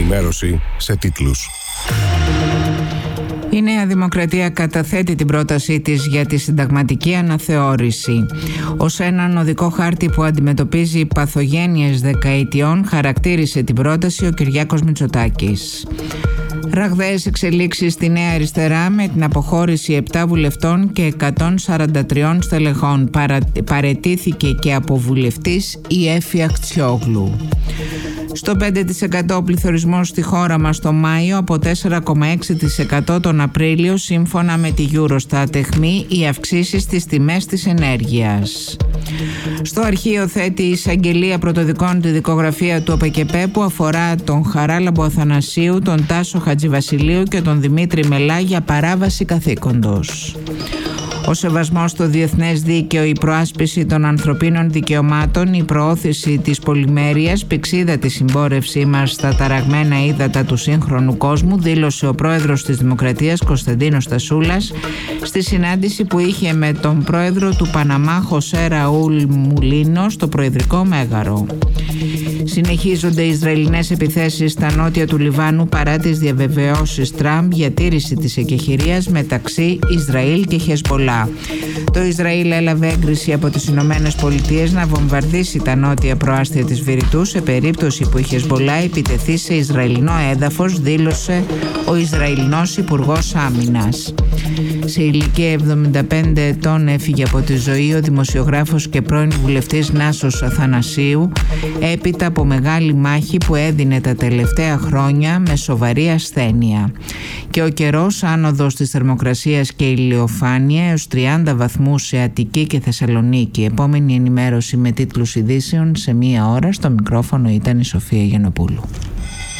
ενημέρωση σε τίτλους. Η Νέα Δημοκρατία καταθέτει την πρότασή της για τη συνταγματική αναθεώρηση. Ως έναν οδικό χάρτη που αντιμετωπίζει παθογένειες δεκαετιών, χαρακτήρισε την πρόταση ο Κυριάκος Μητσοτάκης. Ραγδαίες εξελίξεις στη Νέα Αριστερά με την αποχώρηση 7 βουλευτών και 143 στελεχών. Παραιτήθηκε και από βουλευτής η Έφη Αχτσιόγλου. Στο 5% ο πληθωρισμός στη χώρα μας το Μάιο, από 4,6% τον Απρίλιο, σύμφωνα με τη Eurostat. Εχμεί οι αυξήσεις στις τιμές της ενέργειας. Στο αρχείο θέτει η εισαγγελία πρωτοδικών τη δικογραφία του ΟΠΕΚΕΠΕ που αφορά τον Χαράλαμπο Αθανασίου, τον Τάσο Χατζηβασιλείου και τον Δημήτρη Μελά για παράβαση καθήκοντος. Ο σεβασμός στο διεθνές δίκαιο, η προάσπιση των ανθρωπίνων δικαιωμάτων, η προώθηση της πολυμέρειας, πηξίδα τη συμπόρευσή μας στα ταραγμένα ύδατα του σύγχρονου κόσμου, δήλωσε ο πρόεδρος της Δημοκρατίας Κωνσταντίνος Στασούλας στη συνάντηση που είχε με τον πρόεδρο του Παναμά Χωσέ Ραούλ Μουλίνο στο Προεδρικό Μέγαρο. Συνεχίζονται οι Ισραηλινές επιθέσεις στα νότια του Λιβάνου παρά τις διαβεβαιώσεις Τραμπ για τήρηση της εκεχηρίας μεταξύ Ισραήλ και Χεσμπολά. Το Ισραήλ έλαβε έγκριση από τις Ηνωμένες Πολιτείες να βομβαρδίσει τα νότια προάστια της Βηρητού σε περίπτωση που η Χεσμπολά επιτεθεί σε Ισραηλινό έδαφος, δήλωσε ο Ισραηλινός Υπουργός Άμυνας. Σε ηλικία 75 ετών έφυγε από τη ζωή ο δημοσιογράφος και πρώην βουλευτής Νάσος Αθανασίου έπειτα από μεγάλη μάχη που έδινε τα τελευταία χρόνια με σοβαρή ασθένεια. Και ο καιρός, άνοδος της θερμοκρασίας και ηλιοφάνεια έως 30 βαθμούς σε Αττική και Θεσσαλονίκη. Επόμενη ενημέρωση με τίτλους ειδήσεων σε 1 ώρα. Στο μικρόφωνο ήταν η Σοφία Γιαννοπούλου.